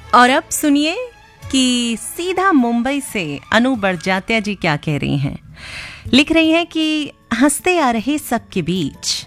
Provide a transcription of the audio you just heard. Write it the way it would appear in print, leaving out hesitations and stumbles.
और अब सुनिए कि सीधा मुंबई से अनु बड़जात्या जी क्या कह रही हैं। लिख रही हैं कि हंसते आ रहे सबके बीच